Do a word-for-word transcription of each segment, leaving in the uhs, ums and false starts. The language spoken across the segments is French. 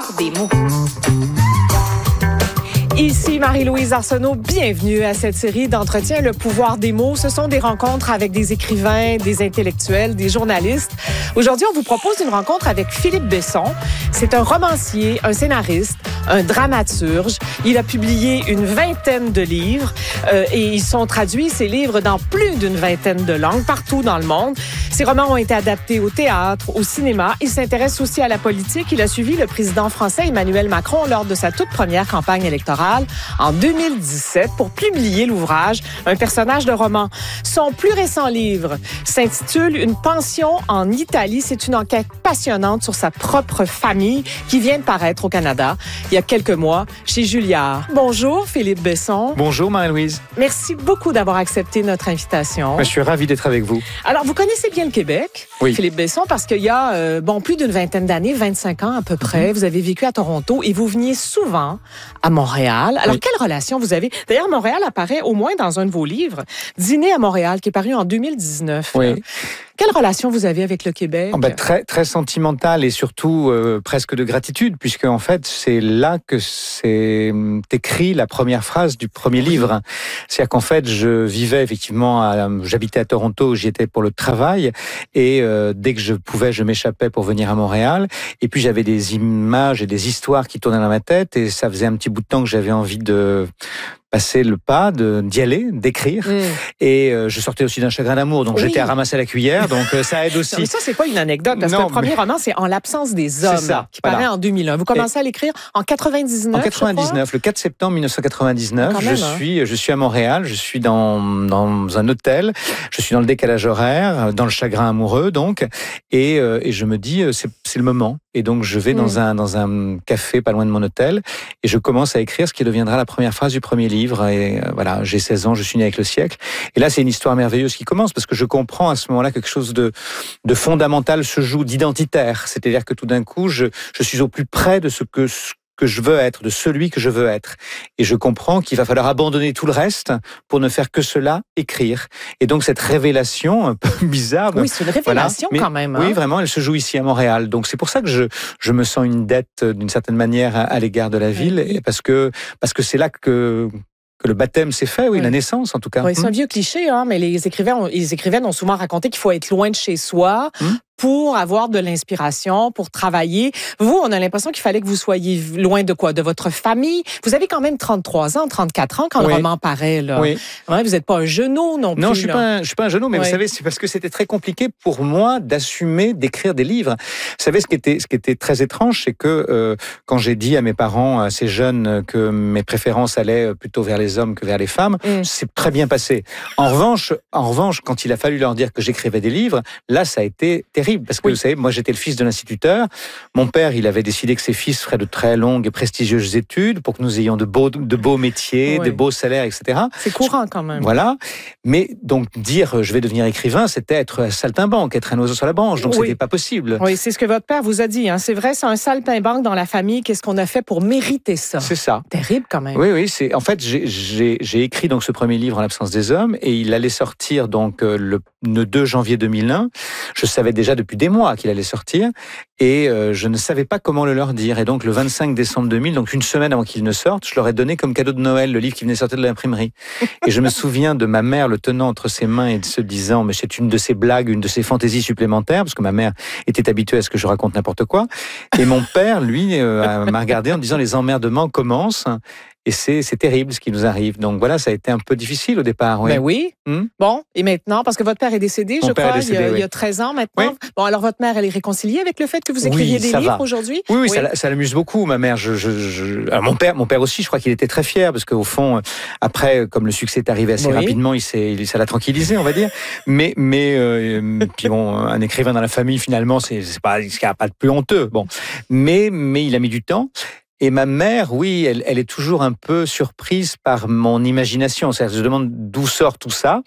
pouvoir des mots. Ici Marie-Louise Arsenault, bienvenue à cette série d'entretiens Le pouvoir des mots. Ce sont des rencontres avec des écrivains, des intellectuels, des journalistes. Aujourd'hui, on vous propose une rencontre avec Philippe Besson. C'est un romancier, un scénariste, un dramaturge. Il a publié une vingtaine de livres euh, et ils sont traduits, ces livres, dans plus d'une vingtaine de langues, partout dans le monde. Ses romans ont été adaptés au théâtre, au cinéma. Il s'intéresse aussi à la politique. Il a suivi le président français Emmanuel Macron lors de sa toute première campagne électorale en deux mille dix-sept pour publier l'ouvrage Un personnage de roman. Son plus récent livre s'intitule Une pension en Italie. C'est une enquête passionnante sur sa propre famille qui vient de paraître au Canada il y a quelques mois chez Julliard. Bonjour Philippe Besson. Bonjour Marie-Louise. Merci beaucoup d'avoir accepté notre invitation. Je suis ravi d'être avec vous. Alors, vous connaissez bien le Québec, oui. Philippe Besson, parce qu'il y a euh, bon, plus d'une vingtaine d'années, vingt-cinq ans à peu près, mm-hmm. vous avez vécu à Toronto et vous veniez souvent à Montréal. Alors, oui. quelle relation vous avez? D'ailleurs, Montréal apparaît au moins dans un de vos livres, Dîner à Montréal, qui est paru en deux mille dix-neuf. Oui. Quelle relation vous avez avec le Québec? Oh ben, très, très sentimentale et surtout euh, presque de gratitude, puisque en fait, c'est là que c'est écrit la première phrase du premier livre. C'est-à-dire qu'en fait, je vivais effectivement, à, j'habitais à Toronto, j'y étais pour le travail, et euh, dès que je pouvais, je m'échappais pour venir à Montréal. Et puis j'avais des images et des histoires qui tournaient dans ma tête, et ça faisait un petit bout de temps que j'avais envie de passer le pas, de, d'y aller, d'écrire. Mm. Et euh, je sortais aussi d'un chagrin d'amour, donc oui. j'étais à ramasser la cuillère, donc euh, ça aide aussi. Non, mais ça, c'est pas une anecdote, parce non, que le premier mais... roman, c'est En l'absence des hommes, ça, qui voilà. paraît en deux mille un. Vous commencez et... à l'écrire en quatre-vingt-dix-neuf, En quatre-vingt-dix-neuf, le quatre septembre mille neuf cent quatre-vingt-dix-neuf, même, je, hein. suis, je suis à Montréal, je suis dans, dans un hôtel, je suis dans le décalage horaire, dans le chagrin amoureux, donc, et, euh, et je me dis, c'est, c'est le moment. Et donc, je vais mm. dans, un, dans un café pas loin de mon hôtel, et je commence à écrire ce qui deviendra la première phrase du premier livre. Et euh, voilà, j'ai seize ans, je suis né avec le siècle. Et là, c'est une histoire merveilleuse qui commence, parce que je comprends à ce moment-là quelque chose de, de fondamental se joue, d'identitaire. C'est-à-dire que tout d'un coup, je, je suis au plus près de ce que... Ce que je veux être, de celui que je veux être. Et je comprends qu'il va falloir abandonner tout le reste pour ne faire que cela, écrire. Et donc cette révélation un peu bizarre... Oui, c'est une révélation voilà, quand même. Hein. Oui, vraiment, elle se joue ici à Montréal. Donc c'est pour ça que je, je me sens une dette d'une certaine manière à, à l'égard de la ville, oui. et parce que, parce que c'est là que... que le baptême s'est fait, oui, oui, la naissance en tout cas. Oui, c'est un vieux cliché, hein, mais les écrivains, les écrivaines ont souvent raconté qu'il faut être loin de chez soi hum? pour avoir de l'inspiration, pour travailler. Vous, on a l'impression qu'il fallait que vous soyez loin de quoi? De votre famille. Vous avez quand même trente-trois ans, trente-quatre ans quand oui. le roman paraît. Là. Oui. Ouais, vous n'êtes pas un genou non plus. Non, je suis là. pas, un, je suis pas un genou, mais oui. vous savez, c'est parce que c'était très compliqué pour moi d'assumer d'écrire des livres. Vous savez, ce qui était, ce qui était très étrange, c'est que euh, quand j'ai dit à mes parents assez jeunes que mes préférences allaient plutôt vers les hommes que vers les femmes, mm. c'est très bien passé. En revanche, en revanche, quand il a fallu leur dire que j'écrivais des livres, là, ça a été terrible. Parce que oui. vous savez, moi j'étais le fils de l'instituteur. Mon père, il avait décidé que ses fils feraient de très longues et prestigieuses études pour que nous ayons de beaux, de beaux métiers, oui. de beaux salaires, et cetera. C'est courant quand même. Voilà. Mais donc dire je vais devenir écrivain, c'était être saltimbanque, être un oiseau sur la branche. Donc oui. c'était pas possible. Oui, c'est ce que votre père vous a dit. Hein. C'est vrai, c'est un saltimbanque dans la famille. Qu'est-ce qu'on a fait pour mériter ça? C'est ça. Terrible quand même. Oui, oui. C'est en fait j'ai, j'ai, j'ai écrit donc ce premier livre En l'absence des hommes et il allait sortir donc le, le deux janvier deux mille un. Je savais déjà depuis des mois qu'il allait sortir et euh, je ne savais pas comment le leur dire. Et donc le vingt-cinq décembre deux mille, donc une semaine avant qu'il ne sorte, je leur ai donné comme cadeau de Noël le livre qui venait sortir de l'imprimerie. Et je me souviens de ma mère le tenant entre ses mains et de se disant mais c'est une de ces blagues, une de ces fantaisies supplémentaires, parce que ma mère était habituée à ce que je raconte n'importe quoi. Et mon père, lui, euh, m'a regardé en disant les emmerdements commencent. Et c'est, c'est terrible ce qui nous arrive. Donc voilà, ça a été un peu difficile au départ. Oui. Ben oui. Hum? Bon, et maintenant, parce que votre père est décédé, Mon je père crois, est décédé, il, y a, oui. il y a treize ans maintenant. Oui. Bon, alors votre mère, elle est réconciliée avec le fait que vous écriviez oui, des ça livres va. aujourd'hui? Oui, oui, oui. Ça, ça l'amuse beaucoup, ma mère. Je, je, je... Alors, mon père, mon père aussi, je crois qu'il était très fier parce qu'au fond, après, comme le succès est arrivé assez oui. rapidement, il s'est, il, ça l'a tranquillisé, on va dire. Mais, mais, euh, puis bon, un écrivain dans la famille, finalement, c'est, c'est pas, ce qu'il n'y a pas de plus honteux. Bon, mais, mais il a mis du temps. Et ma mère, oui, elle, elle est toujours un peu surprise par mon imagination. C'est-à-dire, je demande d'où sort tout ça.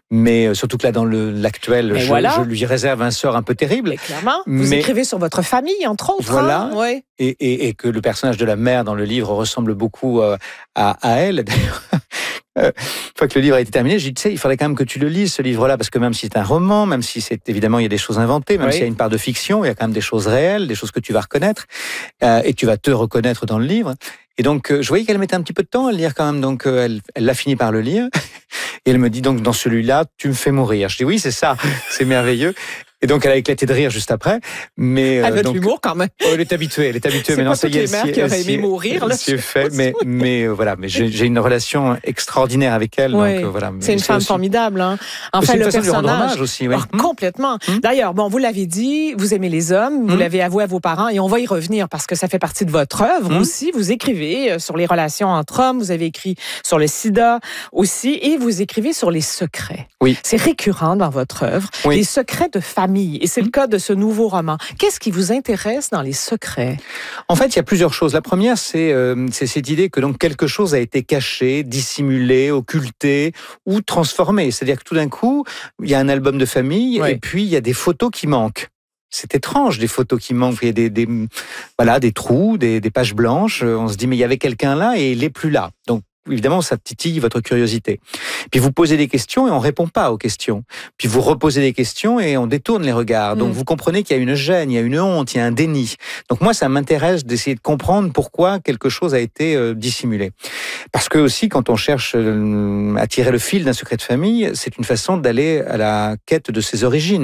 mais surtout que là, dans l'actuel, je, voilà. je lui réserve un sort un peu terrible. Mais clairement, vous mais, écrivez sur votre famille, entre autres. Voilà, hein? Ouais. et, et, et que le personnage de la mère dans le livre ressemble beaucoup à, à elle, d'ailleurs. Une fois que le livre a été terminé, j'ai dit, tu sais, il faudrait quand même que tu le lises, ce livre-là, parce que même si c'est un roman, même si c'est évidemment, il y a des choses inventées, même oui. s'il y a une part de fiction, il y a quand même des choses réelles, des choses que tu vas reconnaître, euh, et tu vas te reconnaître dans le livre. Et donc, euh, je voyais qu'elle mettait un petit peu de temps à le lire quand même, donc euh, elle, elle l'a fini par le lire. Et elle me dit, donc, dans celui-là, tu me fais mourir. Je dis, oui, c'est ça, c'est merveilleux. Et donc, elle a éclaté de rire juste après. Mais, elle euh, a donc, de l'humour quand même. Oh, elle est habituée, elle est habituée. C'est Maintenant, pas ça toutes y est, les mères qui auraient aimé mourir. Là, c'est fait, mais, mais euh, voilà, mais j'ai, j'ai une relation extraordinaire avec elle. Oui. Donc, euh, voilà. C'est une femme aussi formidable. Hein. Enfin, c'est une le façon personnage. De lui rendre hommage aussi, oui. Oh, complètement. Hum. D'ailleurs, bon, vous l'avez dit, vous aimez les hommes, vous hum. l'avez avoué à vos parents, et on va y revenir parce que ça fait partie de votre œuvre hum. aussi. Vous écrivez sur les relations entre hommes, vous avez écrit sur le sida aussi, et vous écrivez sur les secrets. Oui. C'est récurrent dans votre œuvre, oui. les secrets de famille, et c'est hum. le cas de ce nouveau roman. Qu'est-ce qui vous intéresse dans les secrets? En fait, il y a plusieurs choses. La première, c'est, euh, c'est cette idée que donc quelque chose a été caché, dissimulé, occulté ou transformé. C'est-à-dire que tout d'un coup, il y a un album de famille oui. et puis il y a des photos qui manquent. C'est étrange, des photos qui manquent. Il y a des, des, voilà, des trous, des, des pages blanches. On se dit, mais il y avait quelqu'un là et il n'est plus là. Donc, évidemment, ça titille votre curiosité. Puis vous posez des questions et on répond pas aux questions. Puis vous reposez des questions et on détourne les regards. Donc mmh. vous comprenez qu'il y a une gêne, il y a une honte, il y a un déni. Donc moi, ça m'intéresse d'essayer de comprendre pourquoi quelque chose a été euh, dissimulé. Parce que aussi, quand on cherche euh, à tirer le fil d'un secret de famille, c'est une façon d'aller à la quête de ses origines.